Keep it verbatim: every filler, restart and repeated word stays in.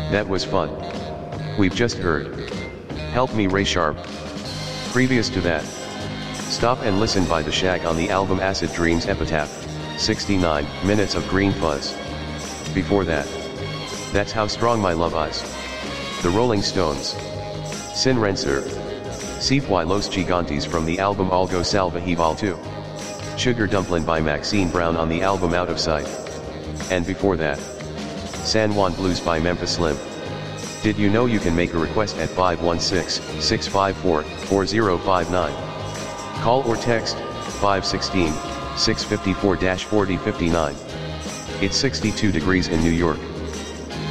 That was fun. We've just heard Help Me Ray Sharp. Previous to that, Stop and Listen by The Shag on the album Acid Dreams Epitaph, sixty-nine minutes of Green Fuzz. Before that, That's How Strong My Love Is. The Rolling Stones. Sin Renser. Si Fui Los Gigantes from the album Algo Salvajival two. Sugar Dumplin' by Maxine Brown on the album Out of Sight. And before that, San Juan Blues by Memphis Slim. Did you know you can make a request at five one six, six five four, four zero five nine? Call or text five one six, six five four, four zero five nine. It's sixty-two degrees in New York.